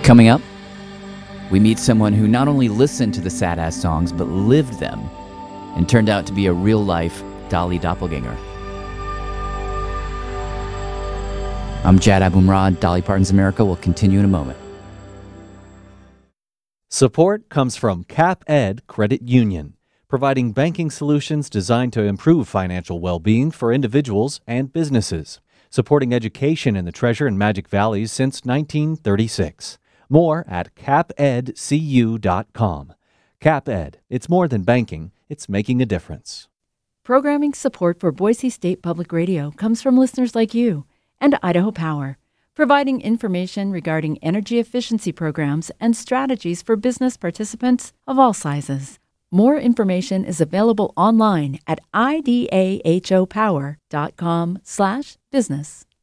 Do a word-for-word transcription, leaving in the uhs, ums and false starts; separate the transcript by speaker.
Speaker 1: Coming up, we meet someone who not only listened to the sad-ass songs, but lived them and turned out to be a real-life Dolly doppelganger. I'm Jad Abumrad. Dolly Parton's America will continue in a moment.
Speaker 2: Support comes from CapEd Credit Union, providing banking solutions designed to improve financial well-being for individuals and businesses, supporting education in the Treasure and Magic Valleys since nineteen thirty-six. More at cap ed c u dot com. CapEd, it's more than banking, it's making a difference.
Speaker 3: Programming support for Boise State Public Radio comes from listeners like you and Idaho Power, providing information regarding energy efficiency programs and strategies for business participants of all sizes. More information is available online at idahopower dot com slash business.